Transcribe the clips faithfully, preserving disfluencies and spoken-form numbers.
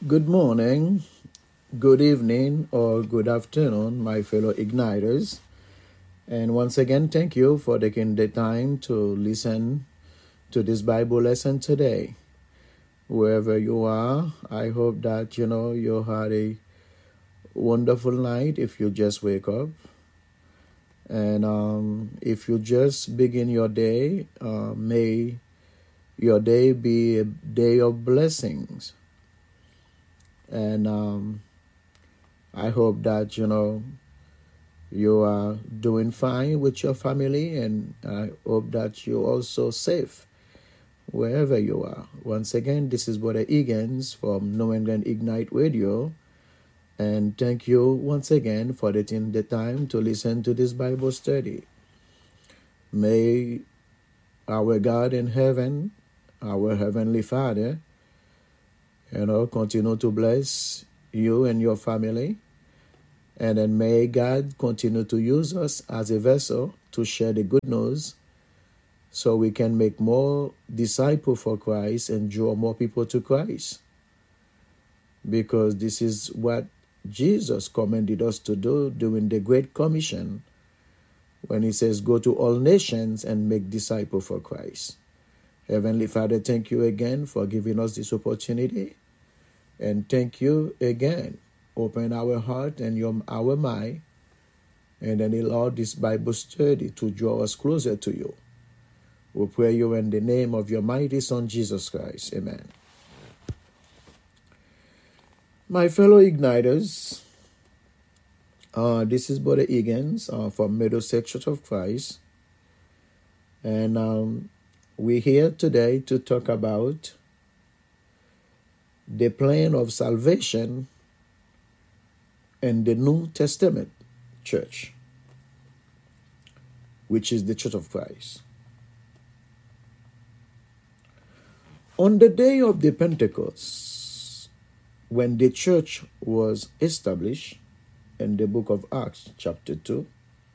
Good morning, good evening, or good afternoon, my fellow Igniters. And once again, thank you for taking the time to listen to this Bible lesson today. Wherever you are, I hope that you know you had a wonderful night if you just wake up. And um, if you just begin your day, uh, may your day be a day of blessings. And um, I hope that, you know, you are doing fine with your family, and I hope that you're also safe wherever you are. Once again, this is Brother Egan's from New England Ignite Radio, and thank you once again for taking the time to listen to this Bible study. May our God in heaven, our Heavenly Father, you know, continue to bless you and your family. And then may God continue to use us as a vessel to share the good news so we can make more disciples for Christ and draw more people to Christ. Because this is what Jesus commanded us to do during the Great Commission when he says, go to all nations and make disciples for Christ. Heavenly Father, thank you again for giving us this opportunity. And thank you again. Open our heart and your, our mind, and then allow this Bible study to draw us closer to you. We pray you in the name of your mighty Son, Jesus Christ. Amen. My fellow Igniters, uh, this is Brother Egan's uh, from Middlesex Church of Christ. And um, we're here today to talk about the plan of salvation in the New Testament church, which is the Church of Christ. On the day of the Pentecost, when the church was established in the book of Acts chapter two,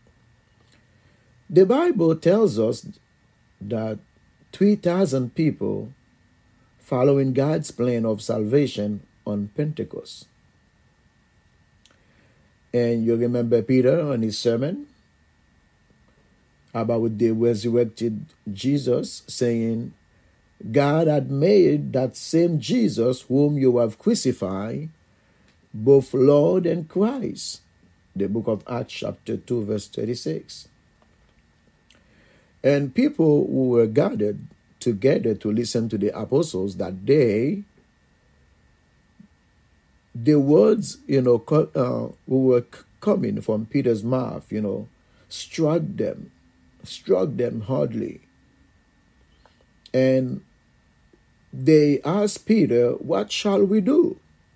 the Bible tells us that three thousand people following God's plan of salvation on Pentecost. And you remember Peter on his sermon about the resurrected Jesus saying, God had made that same Jesus whom you have crucified, both Lord and Christ. The book of Acts chapter two verse thirty-six. And people who were gathered together to listen to the apostles that day, the words, you know, uh, who were coming from Peter's mouth, you know, struck them, struck them hardly. And they asked Peter, what shall we do?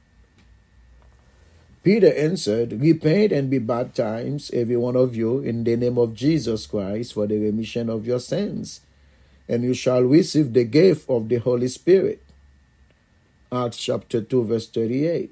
Peter answered, repent and be baptized, every one of you, in the name of Jesus Christ for the remission of your sins, and you shall receive the gift of the Holy Spirit. Acts chapter two, verse thirty-eight.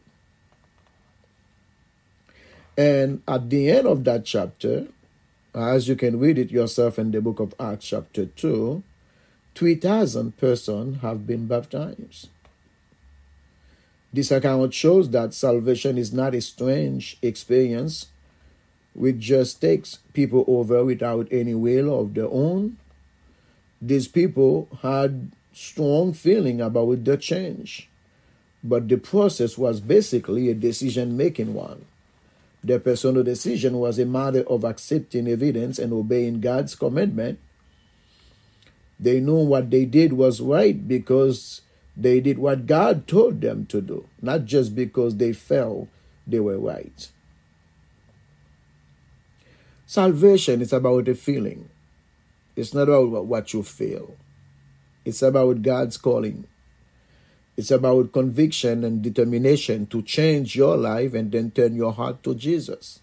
And at the end of that chapter, as you can read it yourself in the book of Acts chapter two, three thousand persons have been baptized. This account shows that salvation is not a strange experience which just takes people over without any will of their own. These people had strong feeling about the change, but the process was basically a decision-making one. Their personal decision was a matter of accepting evidence and obeying God's commandment. They knew what they did was right because they did what God told them to do, not just because they felt they were right. Salvation is about a feeling. It's not about what you feel. It's about God's calling. It's about conviction and determination to change your life and then turn your heart to Jesus.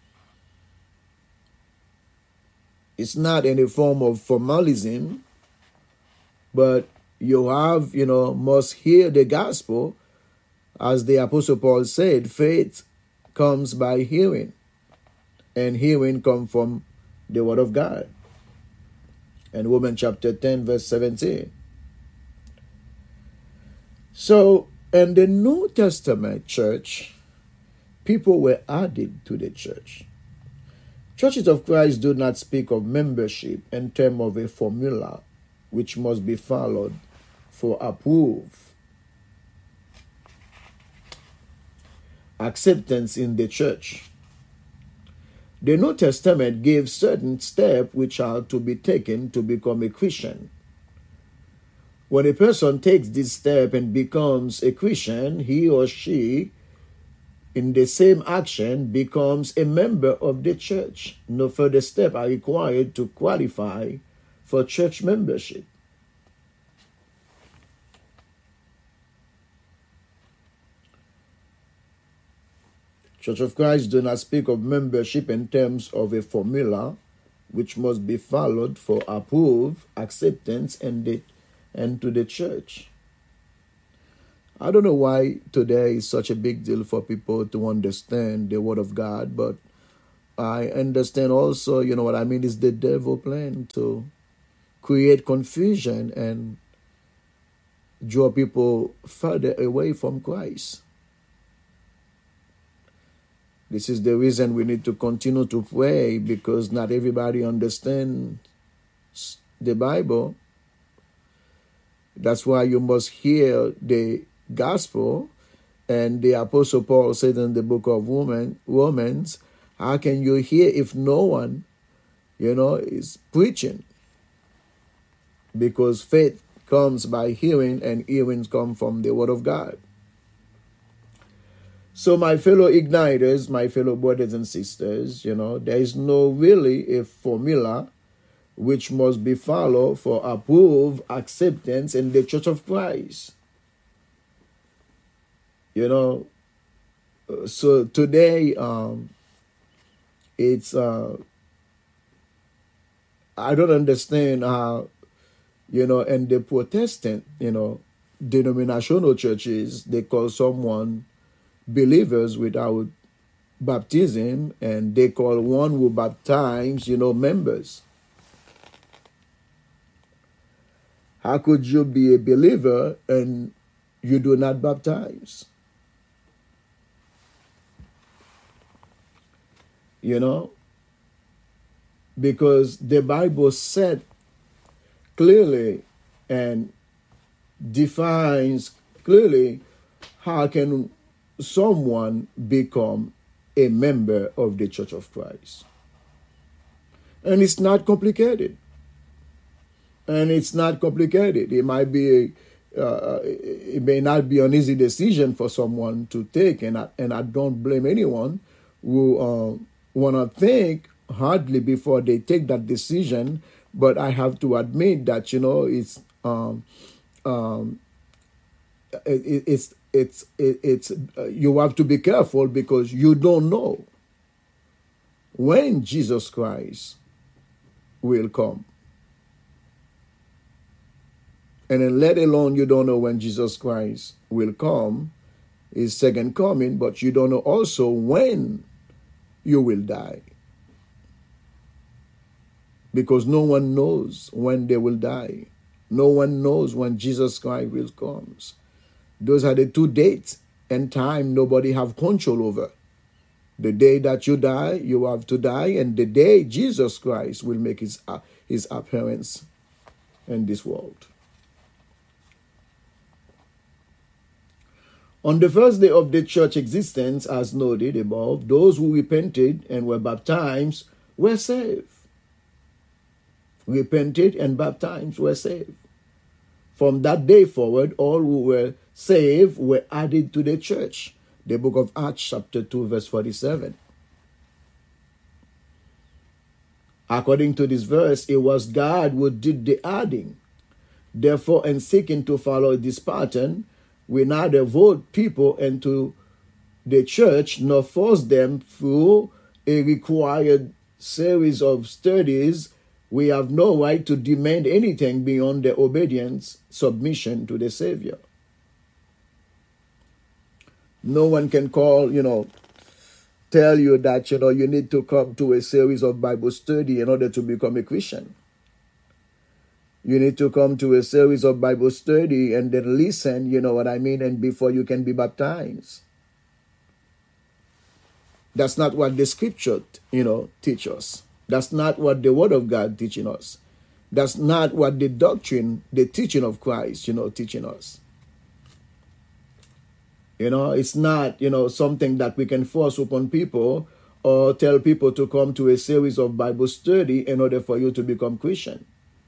It's not any form of formalism, but you have, you know, must hear the gospel. As the Apostle Paul said, faith comes by hearing, and hearing comes from the word of God. And Romans chapter ten, verse seventeen. So In the New Testament church, people were added to the church. Churches of Christ do not speak of membership in terms of a formula which must be followed for approval, acceptance in the church. The New Testament gives certain steps which are to be taken to become a Christian. When a person takes this step and becomes a Christian, he or she, in the same action, becomes a member of the church. No further steps are required to qualify for church membership. Church of Christ do not speak of membership in terms of a formula which must be followed for approval, acceptance, and, the, and to the church. I don't know why today is such a big deal for people to understand the Word of God, but I understand also, you know what I mean, is the devil plan to create confusion and draw people further away from Christ. This is the reason we need to continue to pray, because not everybody understands the Bible. That's why you must hear the gospel. And the Apostle Paul said in the book of Romans, how can you hear if no one, you know, is preaching? Because faith comes by hearing, and hearing comes from the Word of God. So my fellow igniters, my fellow brothers and sisters, you know, there is no really a formula which must be followed for approval, acceptance in the Church of Christ. You know, so today um, it's, uh, I don't understand how, you know, in the Protestant, you know, denominational churches, they call someone believers without baptism, and they call one who baptizes, you know, members. How could you be a believer and you do not baptize? You know, because the Bible said clearly and defines clearly how can someone become a member of the Church of Christ. And it's not complicated. And it's not complicated. It might be, a, uh, it may not be an easy decision for someone to take, and I, and I don't blame anyone who uh, want to think hardly before they take that decision. But I have to admit that, you know, it's um, um, it, it's It's it, it's uh, you have to be careful, because you don't know when Jesus Christ will come, and then let alone you don't know when Jesus Christ will come, his second coming, but you don't know also when you will die, because no one knows when they will die. No one knows when Jesus Christ will come. Those are the two dates and time nobody have control over. The day that you die, you have to die, and the day Jesus Christ will make his, uh, his appearance in this world. On the first day of the church existence, as noted above, those who repented and were baptized were saved. Repented and baptized were saved. From that day forward, all who were saved were added to the church. The book of Acts chapter two verse forty-seven. According to this verse, it was God who did the adding. Therefore, in seeking to follow this pattern, we neither vote people into the church nor force them through a required series of studies. We have no right to demand anything beyond their obedience, submission to the Savior. No one can call, you know, tell you that, you know, you need to come to a series of Bible study in order to become a Christian. You need to come to a series of Bible study and then listen, you know what I mean, and before you can be baptized. That's not what the scripture, you know, teach us. That's not what the word of God teaching us. That's not what the doctrine, the teaching of Christ, you know, teaching us. You know, it's not, you know, something that we can force upon people or tell people to come to a series of Bible study in order for you to become Christian.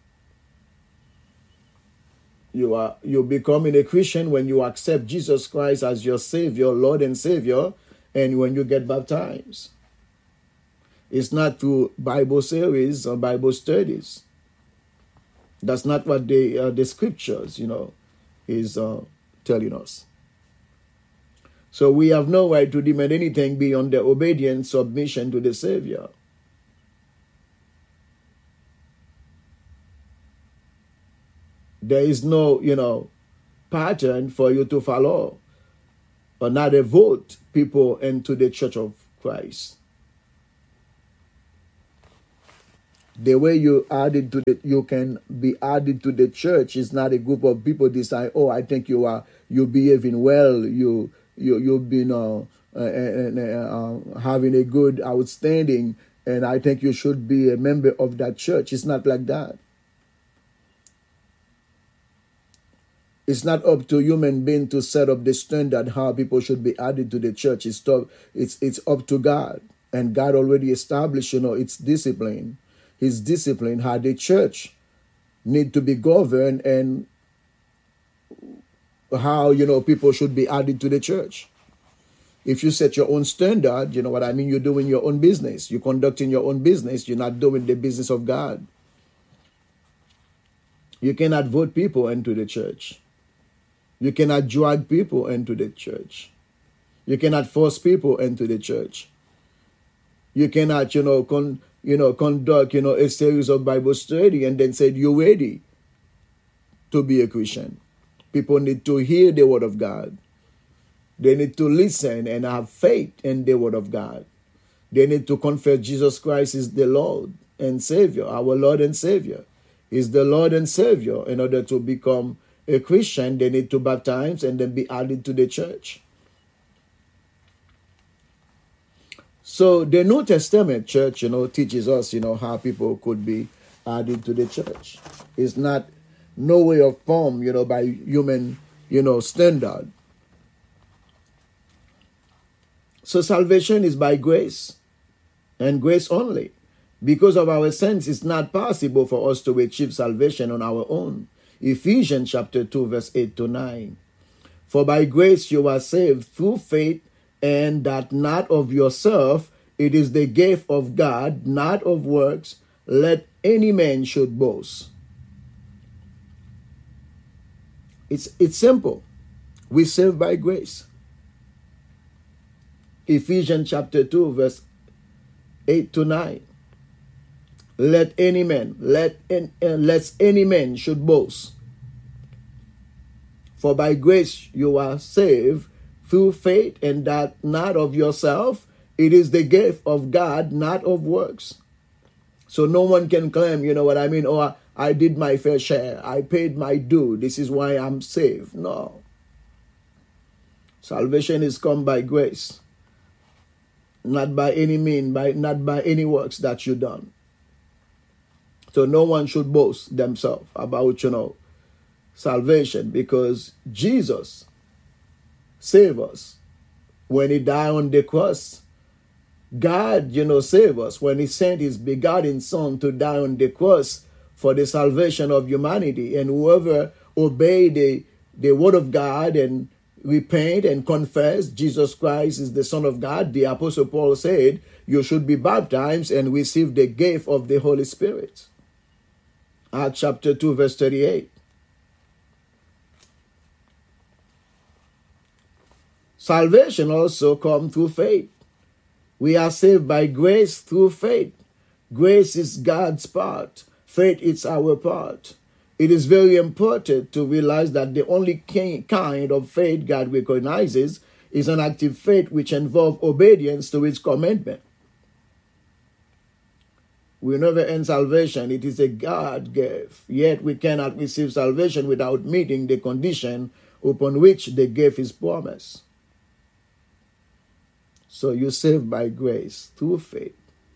You are you becoming a Christian when you accept Jesus Christ as your Savior, Lord and Savior, and when you get baptized. It's not through Bible series or Bible studies. That's not what the uh, the scriptures, you know, is uh, telling us. So we have no right to demand anything beyond the obedience, submission to the Savior. There is no, you know, pattern for you to follow or not to vote people into the Church of Christ. The way you added to the, you can be added to the church is not a group of people decide, oh, I think you are, you're behaving well, you, you, you've been uh, uh, uh, uh, having a good outstanding, and I think you should be a member of that church. It's not like that. It's not up to human being to set up the standard how people should be added to the church. It's, to, it's, it's up to God, and God already established, you know, its discipline. His discipline, how the church need to be governed and how, you know, people should be added to the church. If you set your own standard, you know what I mean, you're doing your own business. You're conducting your own business. You're not doing the business of God. You cannot vote people into the church. You cannot drag people into the church. You cannot force people into the church. You cannot, you know, con- you know, conduct, you know, a series of Bible study and then say you're ready to be a Christian. People need to hear the word of God. They need to listen and have faith in the word of God. They need to confess Jesus Christ is the Lord and Savior, our Lord and Savior. Is the Lord and Savior. In order to become a Christian, they need to baptize and then be added to the church. So the New Testament church, you know, teaches us, you know, how people could be added to the church. It's not no way of form, you know, by human, you know, standard. So salvation is by grace and grace only. Because of our sins, it's not possible for us to achieve salvation on our own. Ephesians chapter two, verse eight to nine. For by grace you are saved through faith, and that not of yourself, it is the gift of God, not of works, let any man should boast. It's, it's simple. We're saved by grace. Ephesians chapter two, verse eight to nine. Let any man, let uh, lest any man should boast. For by grace you are saved through faith, and that not of yourself. It is the gift of God, not of works. So no one can claim, you know what I mean, oh, I did my fair share. I paid my due. This is why I'm saved. No. Salvation is come by grace. Not by any means, by, not by any works that you done. So no one should boast themselves about, you know, salvation, because Jesus saved us. When he died on the cross, God, you know, saved us. When he sent his begotten Son to die on the cross for the salvation of humanity. And whoever obey the, the word of God and repent and confess Jesus Christ is the Son of God, the Apostle Paul said, you should be baptized and receive the gift of the Holy Spirit. Acts chapter two, verse thirty-eight. Salvation also comes through faith. We are saved by grace through faith. Grace is God's part. Faith is our part. It is very important to realize that the only kind of faith God recognizes is an active faith which involves obedience to his commandment. We never earn salvation. It is a God gift. Yet we cannot receive salvation without meeting the condition upon which the gift is promised. So you're saved by grace through faith.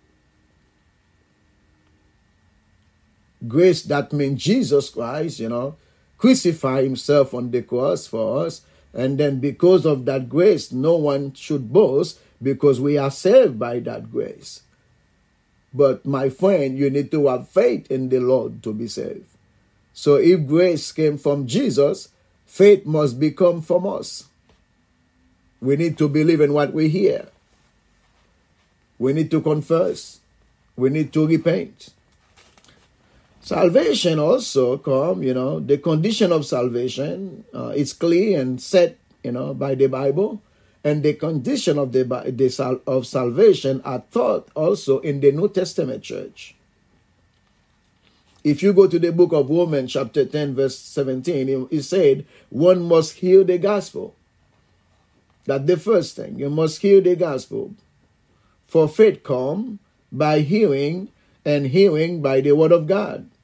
Grace, that means Jesus Christ, you know, crucified himself on the cross for us. And then because of that grace, no one should boast because we are saved by that grace. But my friend, you need to have faith in the Lord to be saved. So if grace came from Jesus, faith must become from us. We need to believe in what we hear. We need to confess. We need to repent. Salvation also come, you know, the condition of salvation uh, is clear and set, you know, by the Bible. And the condition of the, the of salvation are taught also in the New Testament church. If you go to the book of Romans chapter ten verse seventeen, it said one must hear the gospel. That's the first thing. You must hear the gospel. For faith come by hearing, and hearing by the word of God.